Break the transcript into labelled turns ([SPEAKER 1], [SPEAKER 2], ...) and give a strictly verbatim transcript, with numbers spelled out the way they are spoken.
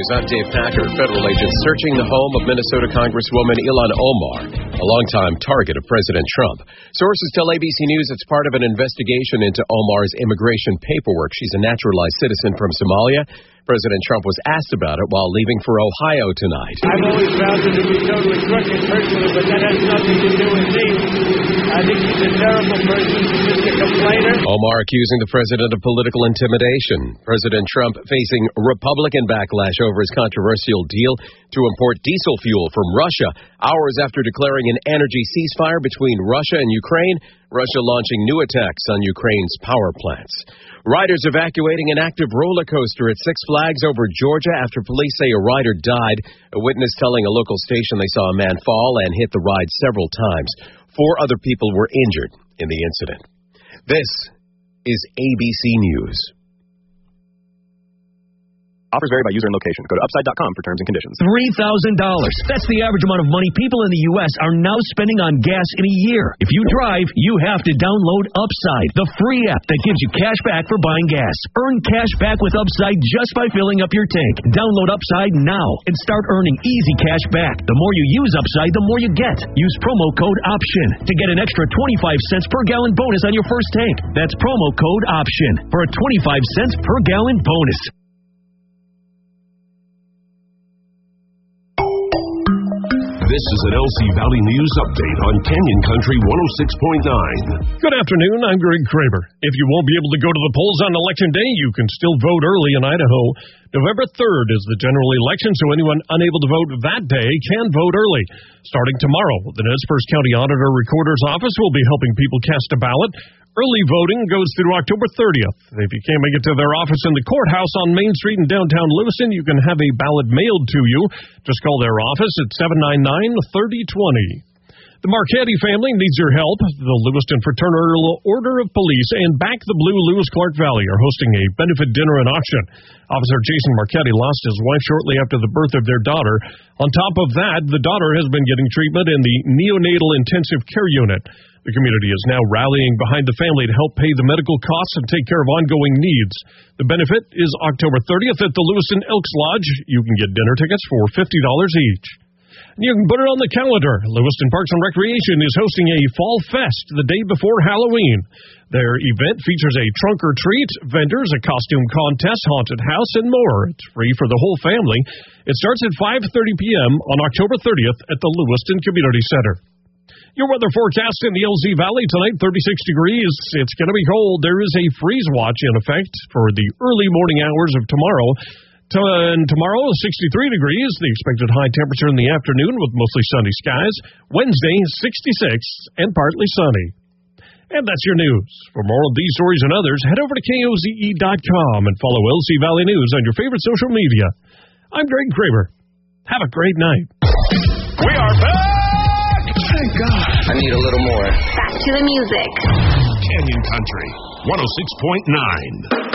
[SPEAKER 1] News. I'm Dave Packer. Federal agents searching the home of Minnesota Congresswoman Ilhan Omar, a longtime target of President Trump. Sources tell A B C News it's part of an investigation into Omar's immigration paperwork. She's a naturalized citizen from Somalia. President Trump was asked about it while leaving for Ohio tonight.
[SPEAKER 2] I've always found her to be totally crooked personally, but that has nothing to do with me. I think she's a terrible person. She's just a complainer.
[SPEAKER 1] Omar accusing the president of political intimidation. President Trump facing Republican backlash over his controversial deal to import diesel fuel from Russia. Hours after declaring an energy ceasefire between Russia and Ukraine, Russia launching new attacks on Ukraine's power plants. Riders evacuating an active roller coaster at Six Flags over Georgia after police say a rider died. A witness telling a local station they saw a man fall and hit the ride several times. Four other people were injured in the incident. This is A B C News.
[SPEAKER 3] Offers vary by user and location. Go to upside dot com for terms and conditions.
[SPEAKER 4] three thousand dollars. That's the average amount of money people in the U S are now spending on gas in a year. If you drive, you have to download Upside, the free app that gives you cash back for buying gas. Earn cash back with Upside just by filling up your tank. Download Upside now and start earning easy cash back. The more you use Upside, the more you get. Use promo code OPTION to get an extra twenty-five cents per gallon bonus on your first tank. That's promo code OPTION for a twenty-five cents per gallon bonus.
[SPEAKER 5] This is an L C Valley News Update on Canyon Country one oh six point nine.
[SPEAKER 6] Good afternoon, I'm Greg Kramer. If you won't be able to go to the polls on Election Day, you can still vote early in Idaho. November third is the general election, so anyone unable to vote that day can vote early. Starting tomorrow, the Nez Perce County Auditor Recorder's Office will be helping people cast a ballot. Early voting goes through October thirtieth. If you can't make it to their office in the courthouse on Main Street in downtown Lewiston, you can have a ballot mailed to you. Just call their office at seven nine nine, three oh two oh. The Marchetti family needs your help. The Lewiston Fraternal Order of Police and Back the Blue Lewis Clark Valley are hosting a benefit dinner and auction. Officer Jason Marchetti lost his wife shortly after the birth of their daughter. On top of that, the daughter has been getting treatment in the neonatal intensive care unit. The community is now rallying behind the family to help pay the medical costs and take care of ongoing needs. The benefit is October thirtieth at the Lewiston Elks Lodge. You can get dinner tickets for fifty dollars each. And you can put it on the calendar. Lewiston Parks and Recreation is hosting a Fall Fest the day before Halloween. Their event features a trunk or treat, vendors, a costume contest, haunted house, and more. It's free for the whole family. It starts at five thirty p.m. on October thirtieth at the Lewiston Community Center. Your weather forecast in the L Z Valley tonight, thirty-six degrees. It's going to be cold. There is a freeze watch in effect for the early morning hours of tomorrow. And tomorrow, sixty-three degrees. The expected high temperature in the afternoon with mostly sunny skies. Wednesday, sixty-six and partly sunny. And that's your news. For more of these stories and others, head over to K O Z E dot com and follow L C Valley News on your favorite social media. I'm Greg Kramer. Have a great night.
[SPEAKER 5] We are back!
[SPEAKER 7] Thank God. I need a little more.
[SPEAKER 8] Back to the music.
[SPEAKER 5] Canyon Country one oh six point nine.